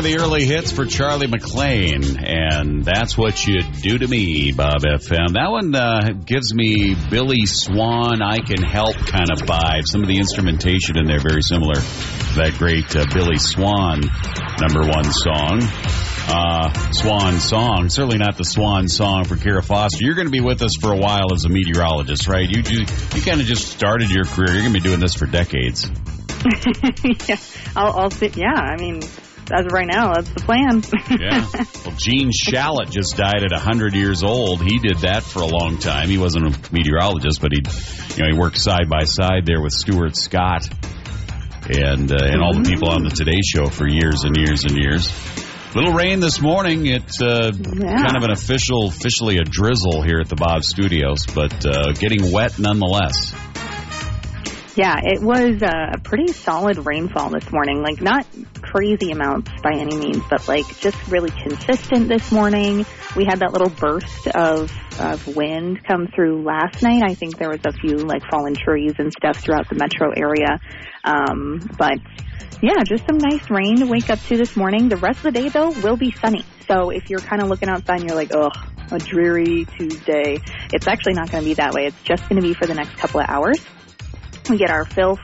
of the early hits for Charlie McClain, and That's What You Do to Me, Bob FM. That one gives me Billy Swan, I Can Help kind of vibe. Some of the instrumentation in there very similar to that great Billy Swan #1 song. Swan Song, certainly not the Swan Song for Kara Foster. You're going to be with us for a while as a meteorologist, right? You kind of just started your career. You're going to be doing this for decades. Yeah, I'll sit. Yeah, I mean, as of right now, that's the plan. Yeah. Well, Gene Shalit just died at 100 years old. He did that for a long time. He wasn't a meteorologist, but he worked side by side there with Stuart Scott and all the people on the Today Show for years and years and years. Little rain this morning. It's kind of an officially a drizzle here at the Bob Studios, but getting wet nonetheless. Yeah, it was a pretty solid rainfall this morning. Like, not crazy amounts by any means, but, like, just really consistent this morning. We had that little burst of wind come through last night. I think there was a few, like, fallen trees and stuff throughout the metro area. But, yeah, just some nice rain to wake up to this morning. The rest of the day, though, will be sunny. So if you're kind of looking outside and you're like, ugh, a dreary Tuesday, it's actually not going to be that way. It's just going to be for the next couple of hours. We get our fill